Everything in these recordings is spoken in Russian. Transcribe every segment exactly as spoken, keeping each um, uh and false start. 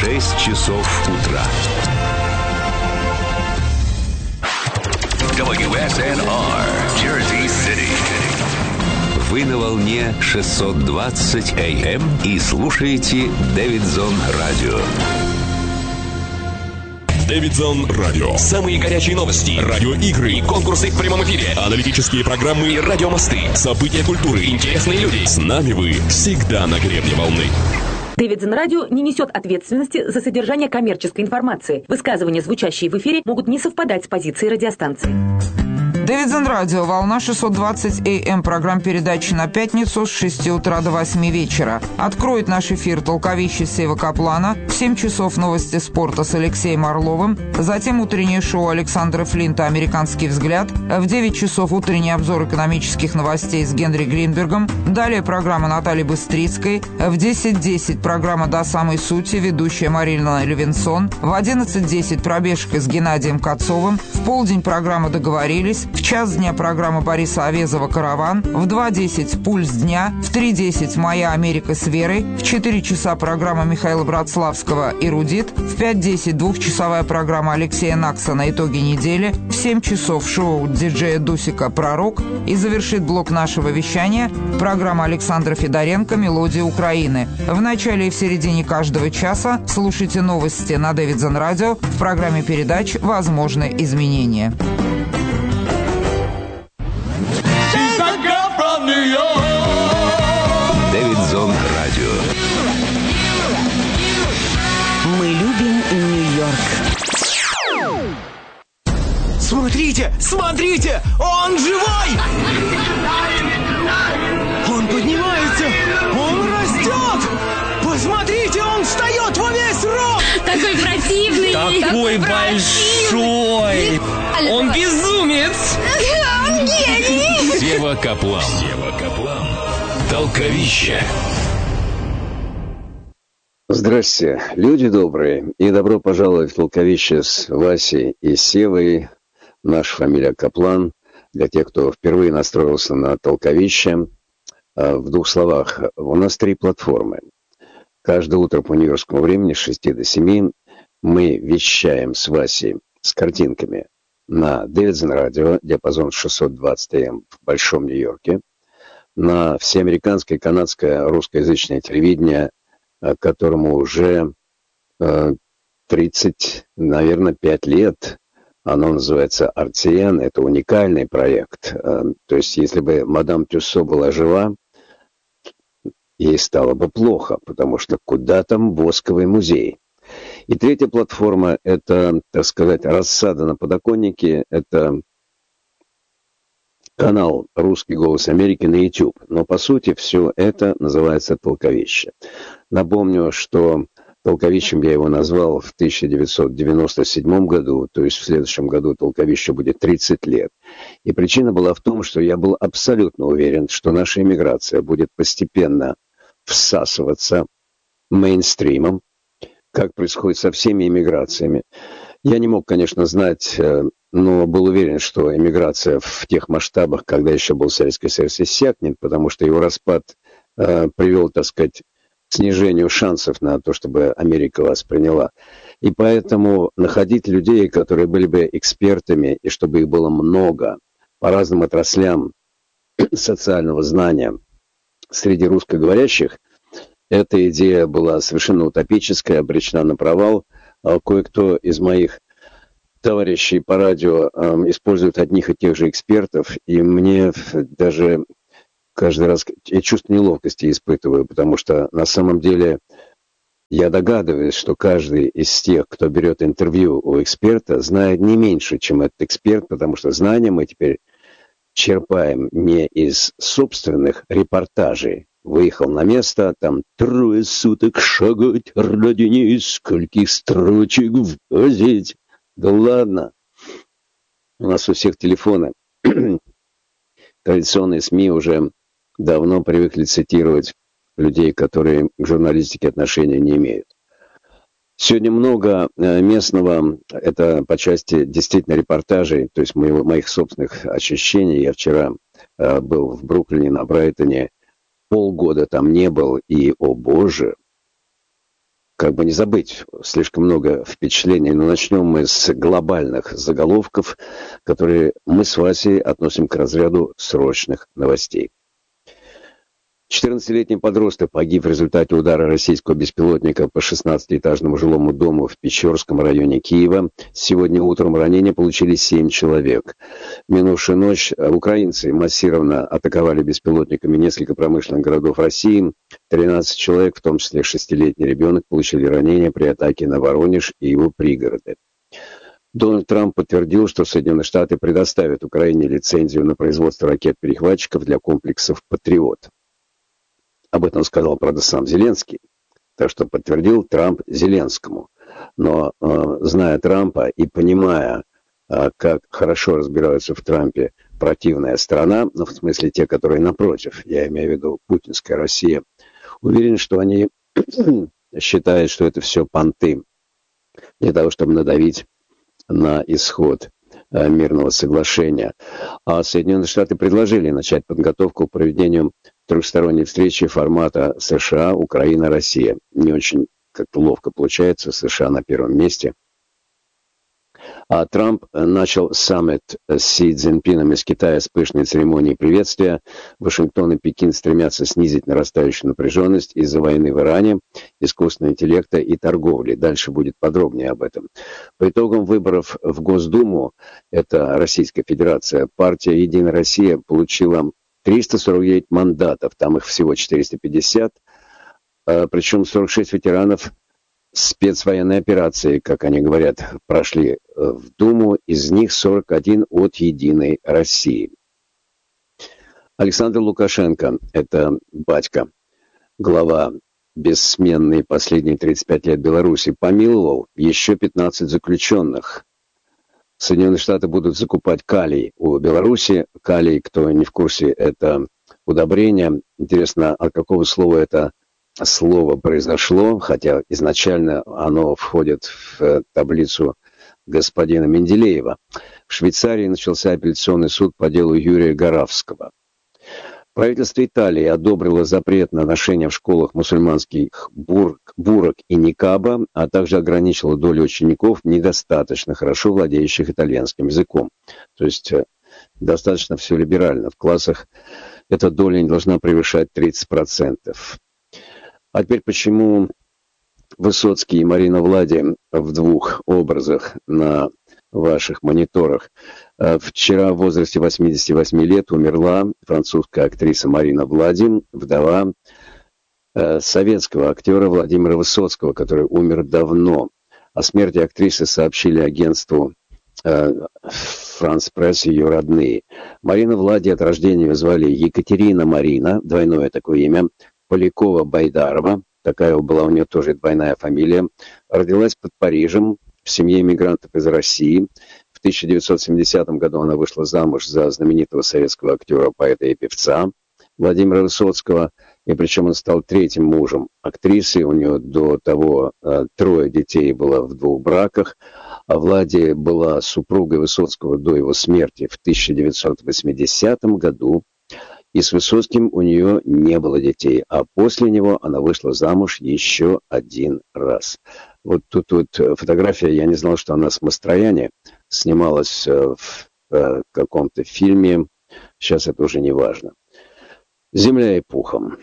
шесть часов утра. дабл ю эс эн ар, Jersey City. Вы на волне шестьсот двадцать эй эм и слушаете Дэвидсон Радио. Дэвидсон Радио. Самые горячие новости, радиоигры, конкурсы в прямом эфире, аналитические программы и радиомосты, события культуры, интересные люди. С нами вы всегда на гребне волны. Дэвидсон Радио не несет ответственности за содержание коммерческой информации. Высказывания, звучащие в эфире, могут не совпадать с позицией радиостанции. Дэвидсон Радио, волна шестьсот двадцать эй эм, программ передачи на пятницу с шести утра до восьми вечера. Откроет наш эфир толковище Сева Каплана, в семь часов новости спорта с Алексеем Орловым, затем утреннее шоу Александра Флинта «Американский взгляд», в девять часов утренний обзор экономических новостей с Генри Гринбергом, далее программа Натальи Быстрицкой, в десять десять программа «До самой сути», ведущая Марина Левинсон, в одиннадцать десять пробежка с Геннадием Кацовым, в полдень программа «Договорились», в час дня программа Бориса Овезова «Караван», в два десять «Пульс дня», в три десять «Моя Америка с Верой», в четыре часа программа Михаила Братславского «Эрудит», в пять десять двухчасовая программа Алексея Наксона «Итоги недели», в семь часов шоу диджея Дусика «Пророк» и завершит блок нашего вещания программа Александра Федоренко «Мелодия Украины». В начале и в середине каждого часа слушайте новости на Дэвидсон Радио в программе передач «Возможны изменения». Дэвидсон Радио. Мы любим Нью-Йорк. Смотрите, смотрите, он живой! Он поднимается, он растет! Посмотрите, он встает во весь рост! Такой противный! Такой большой! Он безумец! Он гений! Сева Каплан. Сева Каплан. Толковище. Здрасте, люди добрые, и добро пожаловать в толковище с Васей и Севой. Наша фамилия Каплан. Для тех, кто впервые настроился на толковище, в двух словах, у нас три платформы. Каждое утро по нью-йоркскому времени с шести до семи мы вещаем с Васей с картинками на Дэвидсон Радио, диапазон шестьсот двадцать эй эм в Большом Нью-Йорке, на всеамериканское, канадское, русскоязычное телевидение, которому уже тридцать, наверное, пять лет. Оно называется ар ти эн, это уникальный проект. То есть, если бы мадам Тюссо была жива, ей стало бы плохо, потому что куда там восковый музей? И третья платформа – это, так сказать, рассада на подоконнике, это канал «Русский голос Америки» на YouTube. Но, по сути, все это называется толковище. Напомню, что толковищем я его назвал в тысяча девятьсот девяносто седьмом году, то есть в следующем году толковище будет тридцать лет. И причина была в том, что я был абсолютно уверен, что наша иммиграция будет постепенно всасываться мейнстримом, как происходит со всеми иммиграциями. Я не мог, конечно, знать, но был уверен, что иммиграция в тех масштабах, когда еще был Советский Союз, иссякнет, потому что его распад э, привел, так сказать, к снижению шансов на то, чтобы Америка вас приняла. И поэтому находить людей, которые были бы экспертами, и чтобы их было много по разным отраслям социального знания среди русскоговорящих, эта идея была совершенно утопическая, обречена на провал. Кое-кто из моих товарищей по радио э, использует одних и тех же экспертов, и мне даже каждый раз я чувство неловкости испытываю, потому что на самом деле я догадываюсь, что каждый из тех, кто берет интервью у эксперта, знает не меньше, чем этот эксперт, потому что знания мы теперь черпаем не из собственных репортажей. Выехал на место, там трое суток шагать ради нескольких строчек в газете. Да ладно. У нас у всех телефоны. Традиционные СМИ уже давно привыкли цитировать людей, которые к журналистике отношения не имеют. Сегодня много местного, это по части действительно репортажей, то есть моего, моих собственных ощущений. Я вчера э, был в Бруклине, на Брайтоне, полгода там не был, и, о боже, как бы не забыть. Слишком много впечатлений. Но начнем мы с глобальных заголовков, которые мы с Васей относим к разряду срочных новостей. четырнадцатилетний подросток погиб в результате удара российского беспилотника по шестнадцатиэтажному жилому дому в Печорском районе Киева. Сегодня утром ранения получили семь человек. В минувшую ночь украинцы массированно атаковали беспилотниками несколько промышленных городов России. тринадцать человек, в том числе шестилетний ребенок, получили ранения при атаке на Воронеж и его пригороды. Дональд Трамп подтвердил, что Соединенные Штаты предоставят Украине лицензию на производство ракет-перехватчиков для комплексов «Патриот». Об этом сказал, правда, сам Зеленский. Так что подтвердил Трамп Зеленскому. Но, э, зная Трампа и понимая, э, как хорошо разбираются в Трампе противная сторона, ну, в смысле те, которые напротив, я имею в виду путинская Россия, уверен, что они считают, что это все понты для того, чтобы надавить на исход мирного соглашения. А Соединенные Штаты предложили начать подготовку к проведению трехсторонней встречи формата США, Украина, Россия. Не очень как-то ловко получается, США на первом месте. А Трамп начал саммит с Си Цзиньпином из Китая с пышной церемонией приветствия. Вашингтон и Пекин стремятся снизить нарастающую напряженность из-за войны в Иране, искусственного интеллекта и торговли. Дальше будет подробнее об этом. По итогам выборов в Госдуму, это Российская Федерация, партия «Единая Россия» получила триста сорок девять мандатов, там их всего четыреста пятьдесят, причем сорок шесть ветеранов спецвоенной операции, как они говорят, прошли в Думу, из них сорок один от «Единой России». Александр Лукашенко, это батька, глава бессменной последние тридцать пять лет Беларуси, помиловал еще пятнадцать заключенных. Соединенные Штаты будут закупать калий у Беларуси. Калий, кто не в курсе, это удобрение. Интересно, от какого слова это слово произошло, хотя изначально оно входит в таблицу господина Менделеева. В Швейцарии начался апелляционный суд по делу Юрия Горавского. Правительство Италии одобрило запрет на ношение в школах мусульманских бур, бурок и никаба, а также ограничило долю учеников, недостаточно хорошо владеющих итальянским языком. То есть достаточно все либерально. В классах эта доля не должна превышать тридцать процентов. А теперь почему Высоцкий и Марина Влади в двух образах на ваших мониторах. Вчера в возрасте восьмидесяти восьми лет умерла французская актриса Марина Влади, вдова советского актера Владимира Высоцкого, который умер давно. О смерти актрисы сообщили агентству «Франс Пресс» ее родные. Марина Влади от рождения ее звали Екатерина Марина, двойное такое имя, Полякова-Байдарова, такая была у нее тоже двойная фамилия, родилась под Парижем в семье иммигрантов из России. В тысяча девятьсот семидесятом году она вышла замуж за знаменитого советского актера, поэта и певца Владимира Высоцкого, и причем он стал третьим мужем актрисы. У нее до того э, трое детей было в двух браках, а Влади была супругой Высоцкого до его смерти в тысяча девятьсот восьмидесятом году. И с Высоцким у нее не было детей, а после него она вышла замуж еще один раз. Вот тут вот фотография, я не знал, что она с Мастрояни снималась в каком-то фильме, сейчас это уже не важно. «Земля и пухом».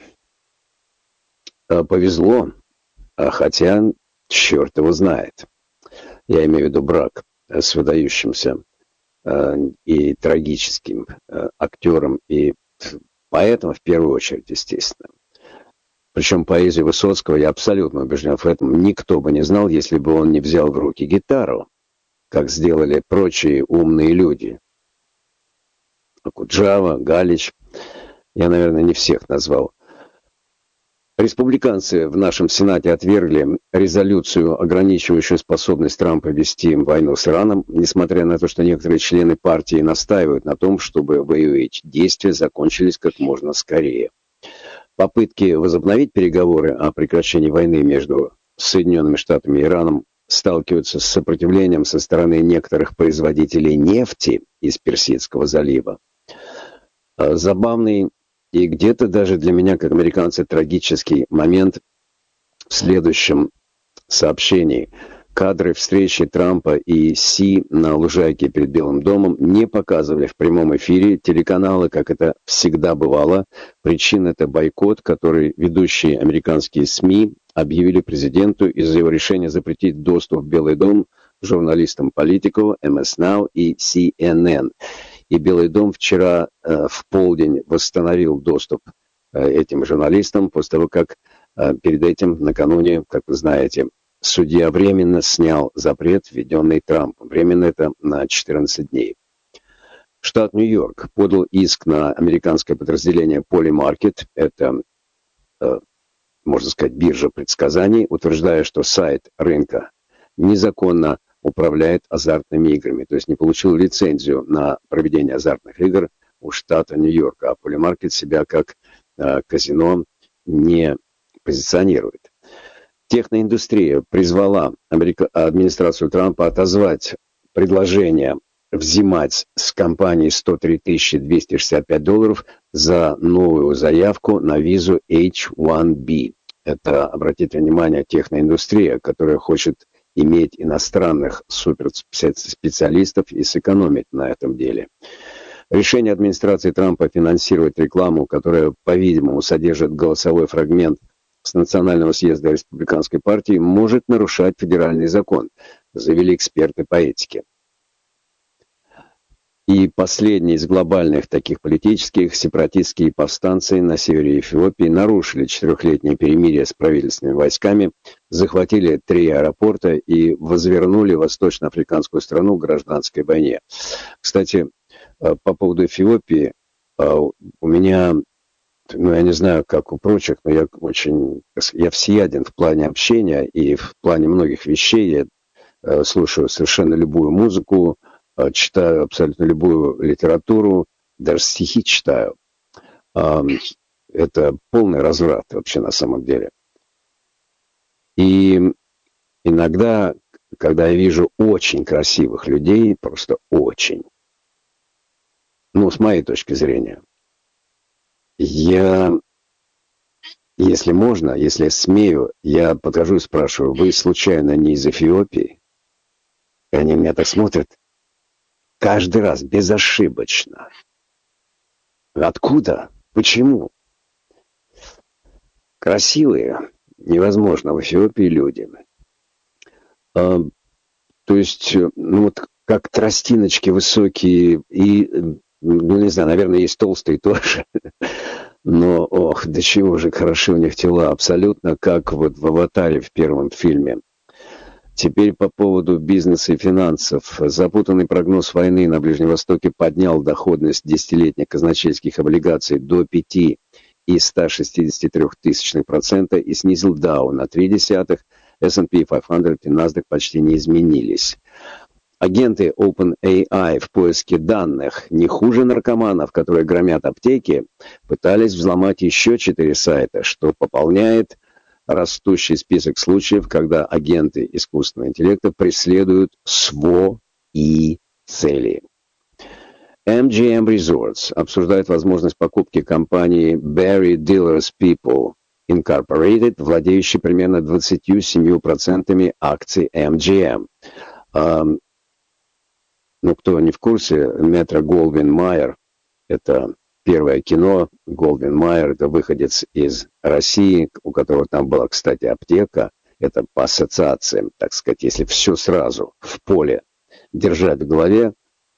Повезло, хотя черт его знает. Я имею в виду брак с выдающимся и трагическим актером и поэтому в первую очередь, естественно. Причем поэзию Высоцкого, я абсолютно убежден в этом, никто бы не знал, если бы он не взял в руки гитару, как сделали прочие умные люди. Акуджава, Галич, я, наверное, не всех назвал. Республиканцы в нашем Сенате отвергли резолюцию, ограничивающую способность Трампа вести войну с Ираном, несмотря на то, что некоторые члены партии настаивают на том, чтобы боевые действия закончились как можно скорее. Попытки возобновить переговоры о прекращении войны между Соединенными Штатами и Ираном сталкиваются с сопротивлением со стороны некоторых производителей нефти из Персидского залива. Забавный и где-то даже для меня, как американца, трагический момент в следующем сообщений. Кадры встречи Трампа и Си на лужайке перед Белым домом не показывали в прямом эфире телеканалы, как это всегда бывало. Причина – это бойкот, который ведущие американские СМИ объявили президенту из-за его решения запретить доступ в Белый дом журналистам Politico, эм эс Now и си эн эн. И Белый дом вчера э, в полдень восстановил доступ э, этим журналистам после того, как э, перед этим, накануне, как вы знаете, судья временно снял запрет, введенный Трампом. Временно это на четырнадцать дней. Штат Нью-Йорк подал иск на американское подразделение Polymarket, это, э, можно сказать, биржа предсказаний, утверждая, что сайт рынка незаконно управляет азартными играми, то есть не получил лицензию на проведение азартных игр у штата Нью-Йорк, а Polymarket себя как э, казино не позиционирует. Техноиндустрия призвала Америка... администрацию Трампа отозвать предложение взимать с компании сто три тысячи двести шестьдесят пять долларов за новую заявку на визу эйч один би. Это, обратите внимание, техноиндустрия, которая хочет иметь иностранных суперспециалистов и сэкономить на этом деле. Решение администрации Трампа финансировать рекламу, которая, по-видимому, содержит голосовой фрагмент с Национального съезда Республиканской партии, может нарушать федеральный закон, заявили эксперты по этике. И последний из глобальных таких политических, сепаратистские повстанцы на севере Эфиопии нарушили четырехлетнее перемирие с правительственными войсками, захватили три аэропорта и возвернули восточноафриканскую страну к гражданской войне. Кстати, по поводу Эфиопии, у меня... Ну, я не знаю, как у прочих, но я очень, я всеяден в плане общения и в плане многих вещей. Я э, слушаю совершенно любую музыку, э, читаю абсолютно любую литературу, даже стихи читаю. Э, это полный разврат вообще на самом деле. И иногда, когда я вижу очень красивых людей, просто очень, ну, с моей точки зрения, Я, если можно, если я смею, я подхожу и спрашиваю, вы случайно не из Эфиопии? И они меня так смотрят каждый раз, безошибочно. Откуда? Почему? Красивые, невозможно, в Эфиопии люди. А, то есть, ну вот как тростиночки высокие и... Ну, не знаю, наверное, есть толстые тоже. Но, ох, до чего же хороши у них тела. Абсолютно как вот в «Аватаре» в первом фильме. Теперь по поводу бизнеса и финансов. Запутанный прогноз войны на Ближнем Востоке поднял доходность десятилетних казначейских облигаций до пяти целых ста шестидесяти трёх тысячных процента и снизил Dow на три десятых. эс энд пи пятьсот и NASDAQ почти не изменились. Агенты OpenAI в поиске данных, не хуже наркоманов, которые громят аптеки, пытались взломать еще четыре сайта, что пополняет растущий список случаев, когда агенты искусственного интеллекта преследуют свои цели. эм джи эм Resorts обсуждает возможность покупки компании Barry Dealers People Incorporated, владеющей примерно двадцатью семью процентами акций эм джи эм. Ну, кто не в курсе, Метро Голдвин Майер – это первое кино. Голдвин Майер – это выходец из России, у которого там была, кстати, аптека. Это по ассоциациям, так сказать, если все сразу в поле держать в голове.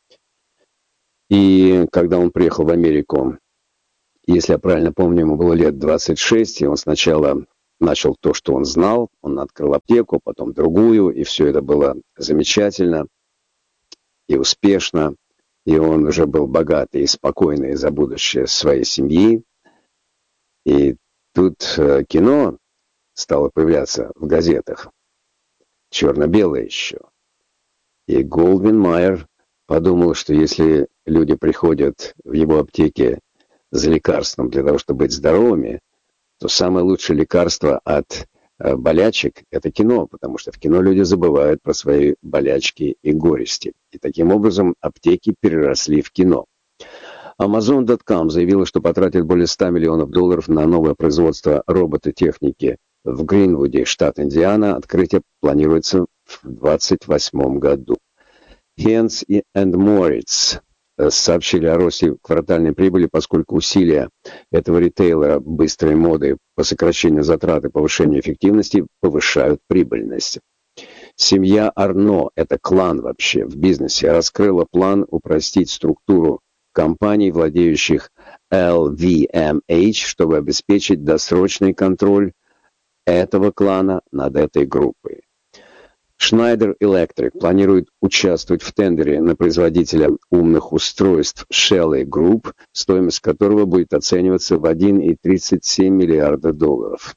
И когда он приехал в Америку, если я правильно помню, ему было лет двадцать шесть, и он сначала начал то, что он знал. Он открыл аптеку, потом другую, и все это было замечательно и успешно, и он уже был богатый и спокойный за будущее своей семьи. И тут э, кино стало появляться в газетах, черно-белое еще. И Голдвин Майер подумал, что если люди приходят в его аптеке за лекарством для того, чтобы быть здоровыми, то самое лучшее лекарство от э, болячек – это кино, потому что в кино люди забывают про свои болячки и горести. И таким образом аптеки переросли в кино. Amazon точка ком заявила, что потратит более ста миллионов долларов на новое производство робототехники в Гринвуде, штат Индиана. Открытие планируется в двадцать восьмом году. Heinz and Moritz сообщили о росте квартальной прибыли, поскольку усилия этого ритейлера быстрой моды по сокращению затрат и повышению эффективности повышают прибыльность. Семья Арно, это клан вообще в бизнесе, раскрыла план упростить структуру компаний, владеющих эл ви эм эйч, чтобы обеспечить досрочный контроль этого клана над этой группой. Schneider Electric планирует участвовать в тендере на производителя умных устройств Shelly Group, стоимость которого будет оцениваться в один целых тридцать семь миллиарда долларов.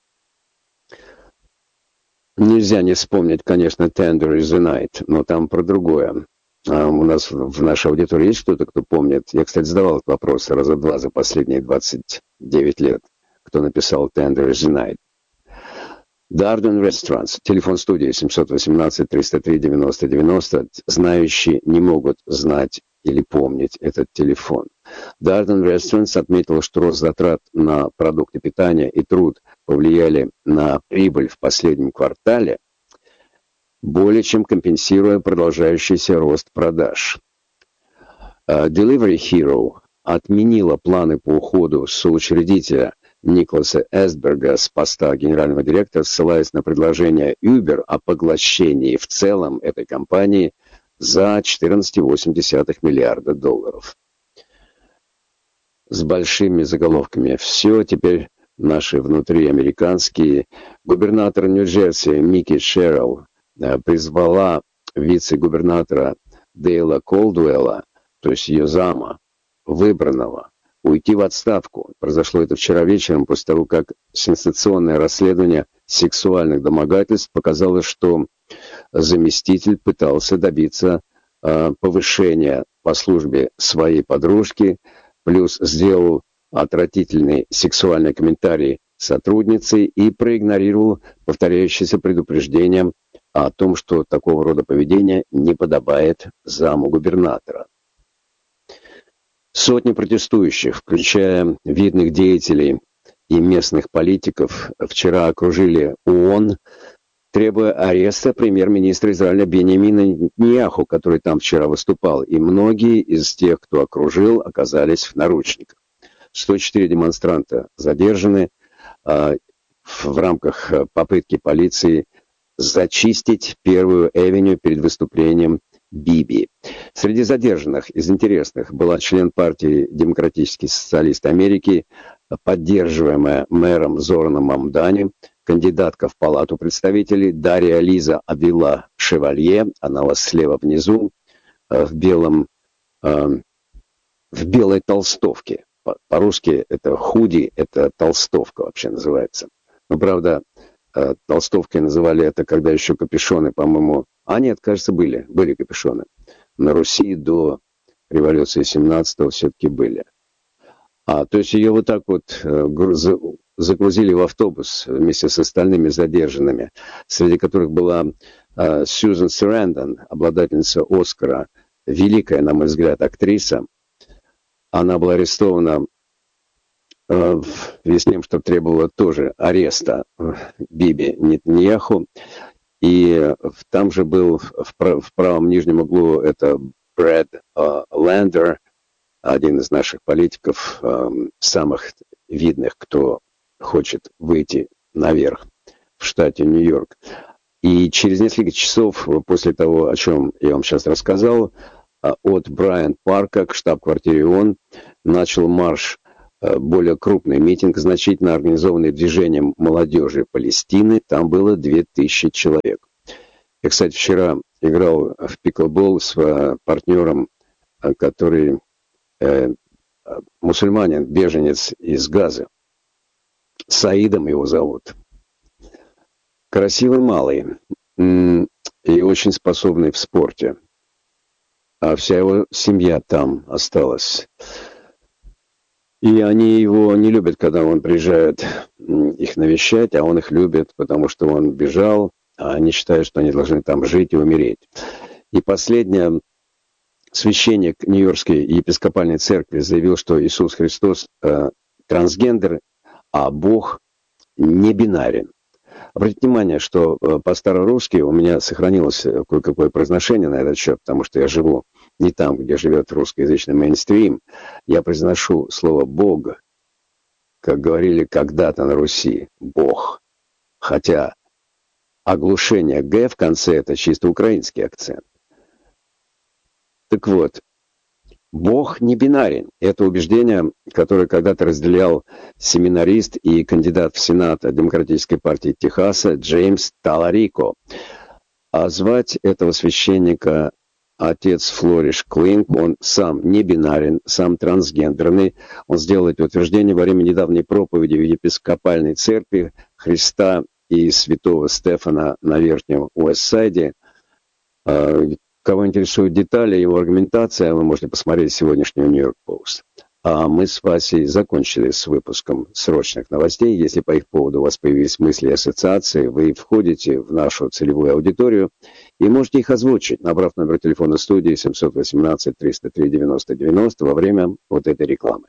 Нельзя не вспомнить, конечно, Tender is the Night, но там про другое. А у нас в нашей аудитории есть кто-то, кто помнит? Я, кстати, задавал этот вопрос раза два за последние двадцать девять лет. Кто написал Tender is the Night? Darden Restaurants, телефон студии семь один восемь триста три девяносто девяносто. Знающие не могут знать или помнить этот телефон. Darden Restaurants отметил, что рост затрат на продукты питания и труд повлияли на прибыль в последнем квартале, более чем компенсируя продолжающийся рост продаж. Delivery Hero отменила планы по уходу соучредителя Николаса Эстберга с поста генерального директора, ссылаясь на предложение Uber о поглощении в целом этой компании за четырнадцать целых восемь десятых миллиарда долларов. С большими заголовками. Все теперь наши внутриамериканские. Губернатор Нью-Джерси Микки Шеррилл призвала вице-губернатора Дейла Колдуэлла, то есть ее зама, выбранного, уйти в отставку. Произошло это вчера вечером, после того, как сенсационное расследование сексуальных домогательств показало, что заместитель пытался добиться э, повышения по службе своей подружки, плюс сделал отвратительный сексуальный комментарий сотруднице и проигнорировал повторяющиеся предупреждения о том, что такого рода поведение не подобает заму губернатора. Сотни протестующих, включая видных деятелей и местных политиков, вчера окружили ООН, требуя ареста премьер-министра Израиля Биньямина Нетаньяху, который там вчера выступал, и многие из тех, кто окружил, оказались в наручниках. сто четыре демонстранта задержаны э, в рамках попытки полиции зачистить Первую Эвеню перед выступлением Биби. Среди задержанных из интересных была член партии «Демократический социалист Америки», поддерживаемая мэром Зораном Мамдани, кандидатка в Палату представителей Дарья Лиза Авила Шевалье, она у вас слева внизу, в белом, в белой толстовке. По-русски это худи, это толстовка вообще называется. Но, правда, толстовкой называли это, когда еще капюшоны, по-моему... А нет, кажется, были. Были капюшоны. На Руси до революции семнадцатого все-таки были. А, то есть ее вот так вот груз... загрузили в автобус вместе с остальными задержанными, среди которых была э, Сьюзен Сарандон, обладательница Оскара, великая, на мой взгляд, актриса. Она была арестована э, в связи с тем, что требовала тоже ареста Биби Нетаньяху. И там же был в, прав, в правом нижнем углу это Брэд э, Лэндер, один из наших политиков, э, самых видных, кто хочет выйти наверх в штате Нью-Йорк. И через несколько часов после того, о чем я вам сейчас рассказал, от Брайант-парка к штаб-квартире ООН начал марш, более крупный митинг, значительно организованный движением молодежи Палестины. Там было две тысячи человек. Я, кстати, вчера играл в пиклбол с партнером, который э, мусульманин, беженец из Газы. Саидом его зовут. Красивый малый и очень способный в спорте. А вся его семья там осталась. И они его не любят, когда он приезжает их навещать, а он их любит, потому что он бежал, а они считают, что они должны там жить и умереть. И последнее, священник Нью-Йоркской епископальной церкви заявил, что Иисус Христос э, трансгендер, а Бог не бинарен. Обратите внимание, что по-старорусски у меня сохранилось кое-какое произношение на этот счет, потому что я живу не там, где живет русскоязычный мейнстрим. Я произношу слово «бог», как говорили когда-то на Руси, «бог». Хотя оглушение «г» в конце – это чисто украинский акцент. Так вот, Бог не бинарен. Это убеждение, которое когда-то разделял семинарист и кандидат в Сенат Демократической партии Техаса Джеймс Таларико. А звать этого священника отец Флориш Клинк, он сам не бинарен, сам трансгендерный. Он сделал это утверждение во время недавней проповеди в епископальной церкви Христа и святого Стефана на Верхнем Уэстсайде. Кого интересуют детали его аргументация, вы можете посмотреть сегодняшнюю Нью-Йорк Пост. А мы с Васей закончили с выпуском срочных новостей. Если по их поводу у вас появились мысли и ассоциации, вы входите в нашу целевую аудиторию и можете их озвучить, набрав номер телефона студии семь один восемь триста три девяносто девяносто во время вот этой рекламы.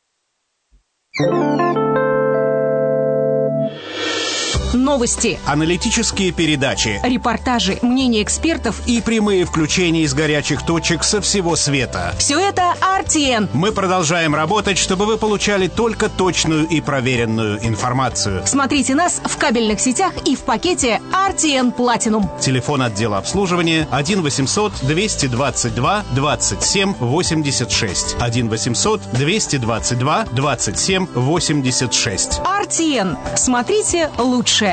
Новости, аналитические передачи, репортажи, мнения экспертов и прямые включения из горячих точек со всего света. Все это ар ти эн. Мы продолжаем работать, чтобы вы получали только точную и проверенную информацию. Смотрите нас в кабельных сетях и в пакете ар ти эн Platinum. Телефон отдела обслуживания один восемьсот двести двадцать два двадцать семь восемьдесят шесть. один восемьсот двести двадцать два двадцать семь восемьдесят шесть. ар ти эн. Смотрите лучше.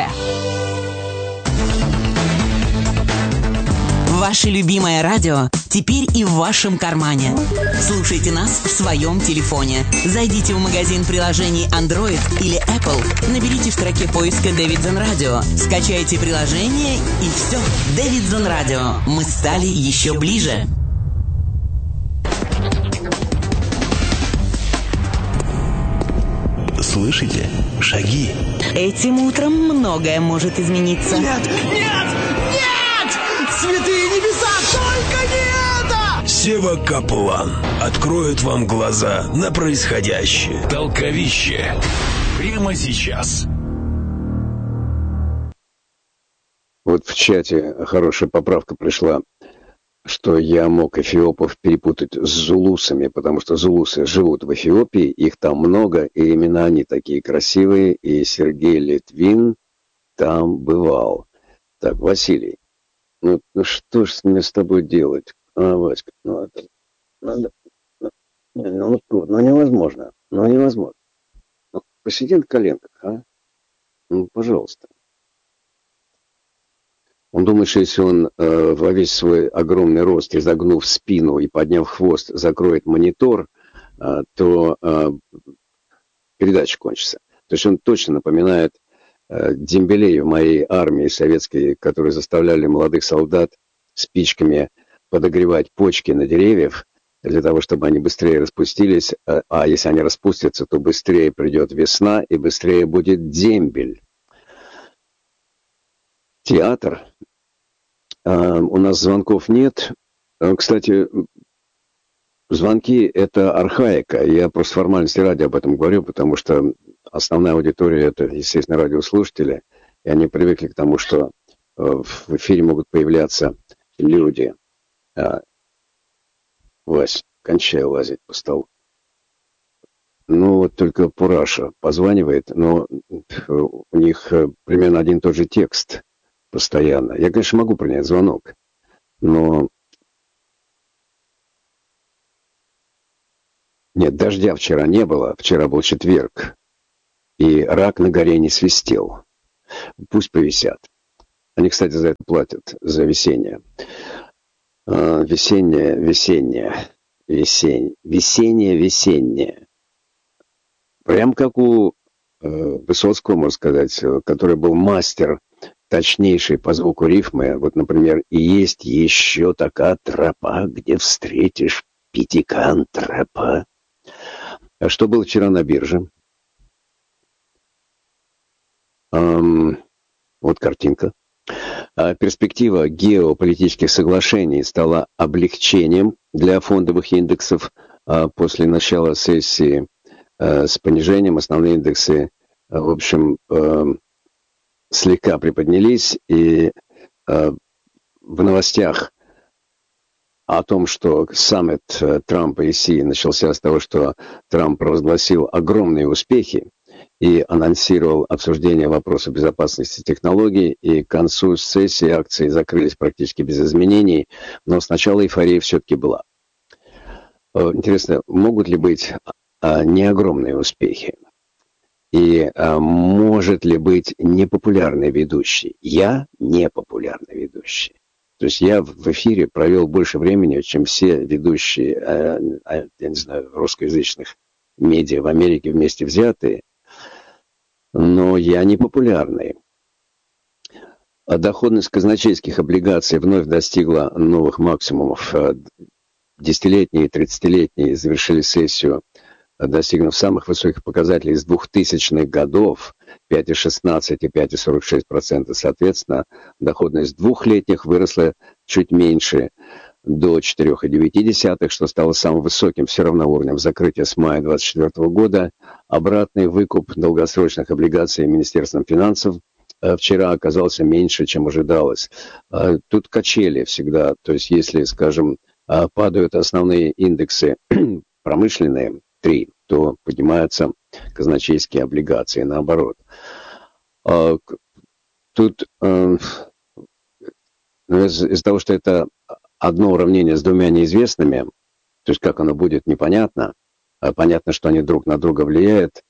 Ваше любимое радио теперь и в вашем кармане. Слушайте нас в своем телефоне. Зайдите в магазин приложений Android или Apple, наберите в строке поиска Davidson Radio, скачайте приложение и все. Davidson Radio. Мы стали еще ближе. Слышите? Шаги. Этим утром многое может измениться. Нет! Нет! Нет! Святые небеса, только не это! Сева Каплан откроет вам глаза на происходящее. Толковище. Прямо сейчас. Вот в чате хорошая поправка пришла, что я мог эфиопов перепутать с зулусами, потому что зулусы живут в Эфиопии, их там много, и именно они такие красивые, и Сергей Литвин там бывал. Так, Василий, ну, ну что ж мне с тобой делать? А, Васька, ну это... Надо... Ну, ну, ну невозможно, ну невозможно. Ну, посиди на коленках, а? Ну, пожалуйста. Он думает, что если он э, во весь свой огромный рост, изогнув спину и подняв хвост, закроет монитор, э, то э, передача кончится. То есть он точно напоминает э, дембелей в моей армии советской, которые заставляли молодых солдат спичками подогревать почки на деревьях, для того, чтобы они быстрее распустились. А, а если они распустятся, то быстрее придет весна и быстрее будет дембель. Театр. А, у нас звонков нет. А, кстати, звонки — это архаика. Я просто формальности ради об этом говорю, потому что основная аудитория — это, естественно, радиослушатели. И они привыкли к тому, что в эфире могут появляться люди. А, Вась, кончай лазить по столу. Ну, вот только Пураша позванивает, но у них примерно один и тот же текст постоянно. Я, конечно, могу принять звонок, но... Нет, дождя вчера не было, вчера был четверг, и рак на горе не свистел. Пусть повисят. Они, кстати, за это платят, за весеннее. А, весеннее, весеннее, весеннее, весеннее, весеннее. Прям как у э, Высоцкого, можно сказать, который был мастер точнейший по звуку рифмы. Вот, например, «И есть еще такая тропа, где встретишь пятикантропа». А что было вчера на бирже? Эм, вот картинка. А перспектива геополитических соглашений стала облегчением для фондовых индексов а после начала сессии а, с понижением. Основные индексы, а, в общем, а, слегка приподнялись, и э, в новостях о том, что саммит Трампа и Си начался с того, что Трамп провозгласил огромные успехи и анонсировал обсуждение вопроса безопасности технологий, и к концу сессии акции закрылись практически без изменений, но сначала эйфория все-таки была. Интересно, могут ли быть не огромные успехи? И может ли быть непопулярный ведущий? Я непопулярный ведущий. То есть я в эфире провел больше времени, чем все ведущие, я не знаю, русскоязычных медиа в Америке вместе взятые, но я не популярный. Доходность казначейских облигаций вновь достигла новых максимумов. Десятилетние и тридцатилетние завершили сессию, достигнув самых высоких показателей с двухтысячных годов, пять целых шестнадцать и пять целых сорок шесть сотых процента. Соответственно, доходность двухлетних выросла чуть меньше, до четыре целых девять десятых сотых, что стало самым высоким все равно уровнем закрытия с мая две тысячи двадцать четвёртого года. Обратный выкуп долгосрочных облигаций Министерством финансов вчера оказался меньше, чем ожидалось. Тут качели всегда, то есть если, скажем, падают основные индексы промышленные, три, то поднимаются казначейские облигации, наоборот. Тут из-за того, что это одно уравнение с двумя неизвестными, то есть как оно будет, непонятно, понятно, что они друг на друга влияют,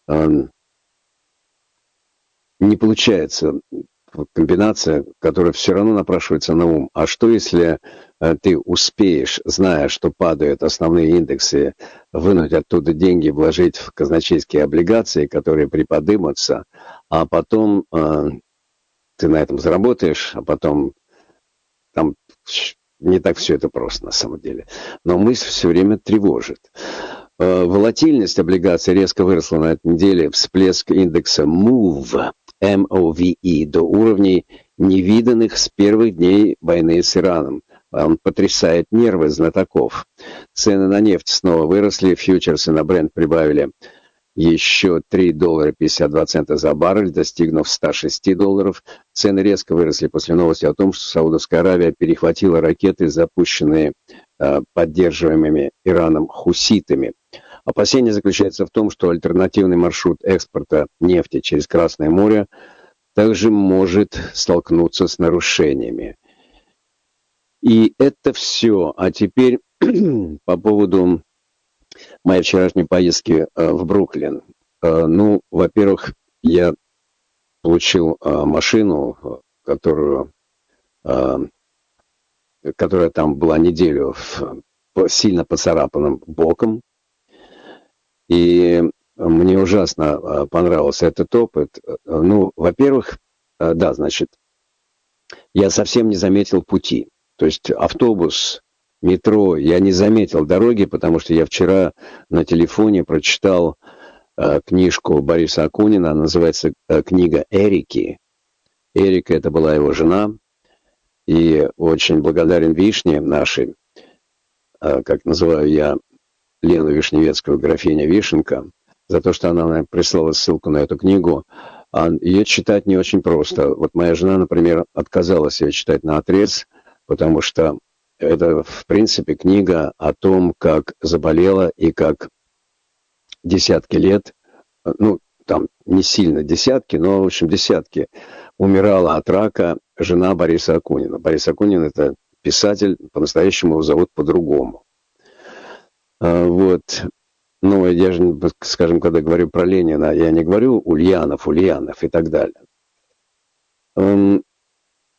не получается комбинация, которая все равно напрашивается на ум. А что, если э, ты успеешь, зная, что падают основные индексы, вынуть оттуда деньги, вложить в казначейские облигации, которые приподнимутся, а потом э, ты на этом заработаешь, а потом там не так все это просто на самом деле. Но мысль все время тревожит. Э, волатильность облигаций резко выросла на этой неделе, всплеск индекса мув, эм о ви и, до уровней, невиданных с первых дней войны с Ираном. Он потрясает нервы знатоков. Цены на нефть снова выросли, фьючерсы на Брент прибавили еще три доллара пятьдесят два цента за баррель, достигнув ста шести долларов. Цены резко выросли после новости о том, что Саудовская Аравия перехватила ракеты, запущенные э, поддерживаемыми Ираном хуситами. Опасение заключается в том, что альтернативный маршрут экспорта нефти через Красное море также может столкнуться с нарушениями. И это все. А теперь по поводу моей вчерашней поездки э, в Бруклин. Э, ну, во-первых, я получил э, машину, которую, э, которая там была неделю в, сильно поцарапанным боком. И мне ужасно понравился этот опыт. Ну, во-первых, да, значит, я совсем не заметил пути. То есть автобус, метро, я не заметил дороги, потому что я вчера на телефоне прочитал э, книжку Бориса Акунина, она называется э, «Книга Эрики». Эрика — это была его жена, и очень благодарен Вишне нашей, э, как называю я Лену Вишневецкую, графиня Вишенка, за то, что она мне прислала ссылку на эту книгу. А ее читать не очень просто. Вот моя жена, например, отказалась ее читать наотрез, потому что это, в принципе, книга о том, как заболела и как десятки лет, ну, там не сильно десятки, но, в общем, десятки, умирала от рака жена Бориса Акунина. Борис Акунин — это писатель, по-настоящему его зовут по-другому. Вот, ну, я же, скажем, когда говорю про Ленина, я не говорю Ульянов, Ульянов и так далее.